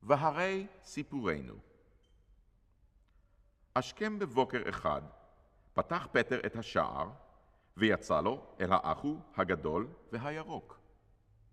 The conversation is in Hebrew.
והרי סיפורנו. השכם בבוקר אחד פתח פטר את השער ויצא לו אל האחו הגדול והירוק.